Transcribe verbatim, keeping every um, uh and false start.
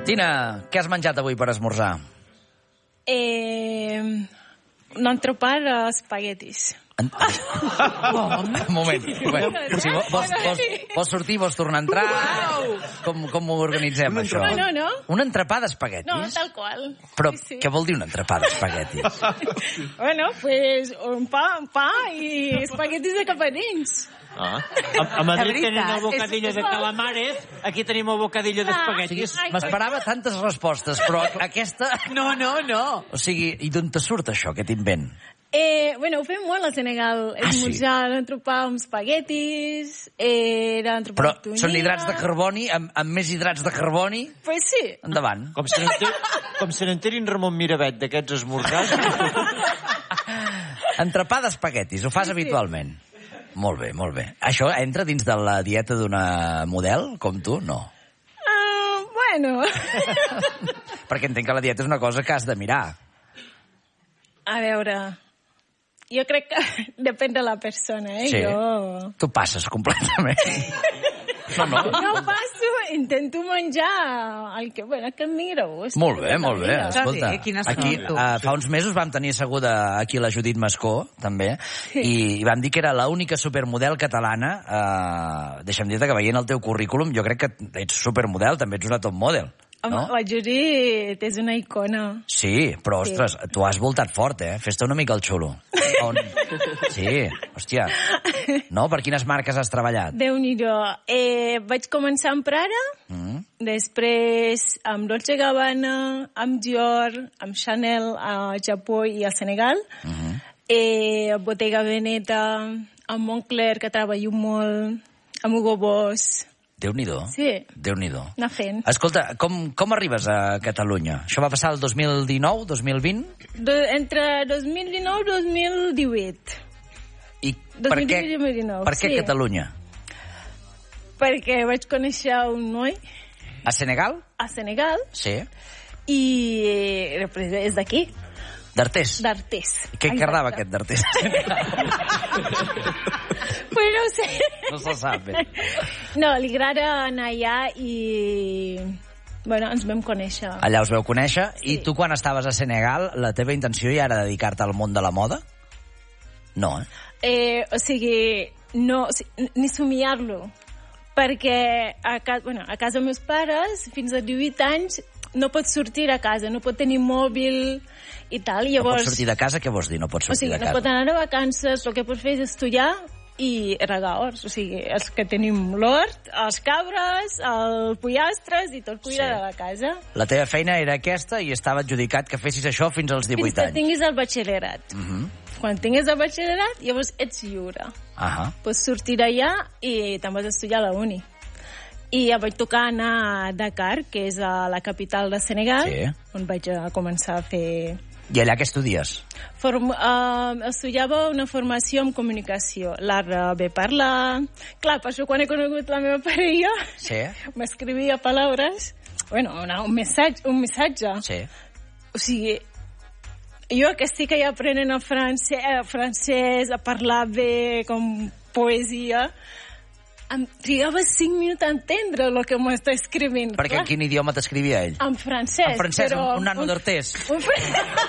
Tina, què has menjat avui per esmorzar? Eh, un entrepà d'espaguetis. En... Oh, un moment, un moment. Si vols, vols, vols, vols sortir, vols tornar a entrar? Wow. Com, com ho organitzem, això? No, no, no. Un entrepà d'espaguetis? No, tal qual. Però sí, sí. Què vol dir un entrepà d'espaguetis? Bueno, pues un pa, un pa i espaguetis de capadins. Ah. A, a Madrid tenen el bocadillo de calamares, aquí tenim el bocadillo d'espaguetis. M'esperava tantes respostes, però aquesta... No, no, no. O sigui, i d'on te surt això, aquest invent? Eh, bueno, ho fem molt a Senegal. Ah, sí? Esmorzar l'entrepà amb espaguetis, eh, l'entrepà Però amb tonyina. són hidrats de carboni, amb, amb més hidrats de carboni? Pues sí. Endavant. Com se n'enterin, com se n'enterin Ramon Miravet d'aquests esmorzars. Entrepà d'espaguetis, ho fas Sí, sí. habitualment? Molt bé, molt bé. Això entra dins de la dieta d'una model, com tu? No. Uh, bueno. Perquè entenc que la dieta és una cosa que has de mirar. A veure, jo crec que depèn de la persona, eh? Sí. Jo... Tu passes completament. No, no. No passo, intento menjar el que, bueno, que em mira gust. Molt bé, molt bé. Escolta, Sí, quines aquí, són, tu? uh, fa uns mesos vam tenir asseguda aquí la Judit Mascó, també, i, i vam dir que era l'única supermodel catalana. Uh, deixa'm dir-te que veient el teu currículum, jo crec que ets supermodel, també ets una top model. Home, No? la Judit és una icona. Sí, però, ostres, sí. Tu has voltat fort, eh? Fes-te una mica el xulo. On... Sí, hòstia. No? Per quines marques has treballat? Déu-n'hi-do. Eh, vaig començar amb Prada, Mm. després amb Dolce Gabbana, amb Dior, amb Chanel a Japó i al Senegal, Mm -hmm. eh, Bottega Veneta, amb Moncler, que treballo molt, amb Hugo Boss. Déu-n'hi-do. Sí. Déu-n'hi-do. Anar fent. Escolta, com, com arribes a Catalunya? Això va passar el dos mil dinou, dos mil vint? Do, entre dos mil dinou i dos mil divuit. I dos per mil què, divuit i dos mil dinou, per què sí. Catalunya? Perquè vaig conèixer un noi A Senegal? a Senegal Sí. i eh, és d'aquí, D'Artés? d'Artés. Què encarnava aquest d'Artés? Pues no ho sé. No se sap bé. No, li agrada anar allà i... Bueno, ens vam conèixer. Allà us veu conèixer. Sí. I tu, quan estaves a Senegal, la teva intenció ja era dedicar-te al món de la moda? No, eh? Eh, o sigui, no, o sigui, ni somiar-lo. Perquè a, ca, bueno, a casa dels meus pares, fins a divuit anys, no pots sortir a casa, no pot tenir mòbil i tal. No Llavors, pots sortir de casa, què vols dir? No pots o sortir sigui, de no casa. pot anar de vacances, el que pots fer és estudiar i regar horts. O sigui, els que tenim l'hort, els cabres, els pollastres i tot cuidar Sí. de la casa. La teva feina era aquesta i estava adjudicat que fessis això fins als Fins divuit que anys. tinguis el batxillerat. Uh -huh. Quan tinguis el batxillerat, llavors ets lliure. Ahà. Pots sortir d'allà i te'n vas a estudiar a la uni. I em vaig tocar anar a Dakar, que és a la capital de Senegal, Sí. on vaig a començar a fer... I allà què estudies? Form, uh, estudiava una formació en comunicació, l'art de bé parlar. Clar, per això quan he conegut la meva parella, Sí. m'escrivia paraules, bueno, una, un missatge, un missatge. Sí. O sigui, jo que estic allà aprenent el francès, el francès, a parlar bé, com poesia, em trigava cinc minuts a entendre el que m'està escrivint. Perquè en quin idioma t'escrivia ell? En francès. En francès, però... un nano d'Artés. Un...